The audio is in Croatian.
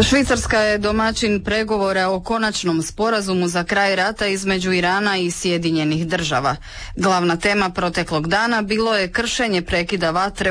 Švicarska je domaćin pregovora o konačnom sporazumu za kraj rata između Irana i Sjedinjenih Država. Glavna tema proteklog dana bilo je kršenje prekida vatre